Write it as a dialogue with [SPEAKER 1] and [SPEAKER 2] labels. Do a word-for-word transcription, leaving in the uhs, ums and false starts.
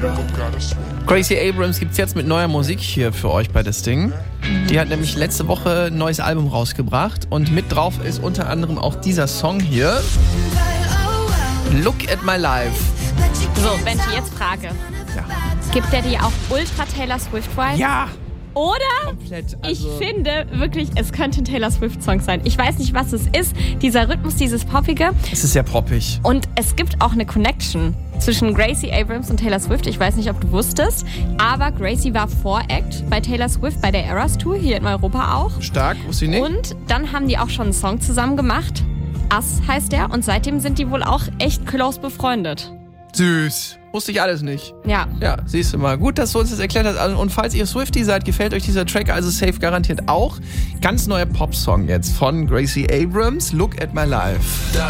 [SPEAKER 1] Gracie Abrams gibt's jetzt mit neuer Musik hier für euch bei das Ding. Die hat nämlich letzte Woche ein neues Album rausgebracht und mit drauf ist unter anderem auch dieser Song hier. Look at My Life.
[SPEAKER 2] So, wenn ich jetzt frage,
[SPEAKER 1] Ja.
[SPEAKER 2] gibt der dir auch ultra Taylor Swift-Vibes?
[SPEAKER 1] Ja!
[SPEAKER 2] Oder?
[SPEAKER 1] Komplett. Also
[SPEAKER 2] Ich finde wirklich, es könnte ein Taylor Swift-Song sein. Ich weiß nicht, was es ist. Dieser Rhythmus, dieses Poppige.
[SPEAKER 1] Es ist sehr poppig.
[SPEAKER 2] Und es gibt auch eine Connection zwischen Gracie Abrams und Taylor Swift. Ich weiß nicht, ob du wusstest. Aber Gracie war Voract bei Taylor Swift bei der Eras Tour, hier in Europa auch.
[SPEAKER 1] Stark, wusste ich nicht.
[SPEAKER 2] Und dann haben die auch schon einen Song zusammen gemacht. Us heißt der. Und seitdem sind die wohl auch echt close befreundet.
[SPEAKER 1] Süß. Wusste ich alles nicht.
[SPEAKER 2] Ja.
[SPEAKER 1] Ja, siehst du mal. Gut, dass du uns das erklärt hast. Und falls ihr Swiftie seid, gefällt euch dieser Track also safe garantiert auch. Ganz neuer Popsong jetzt von Gracie Abrams. Look at My Life.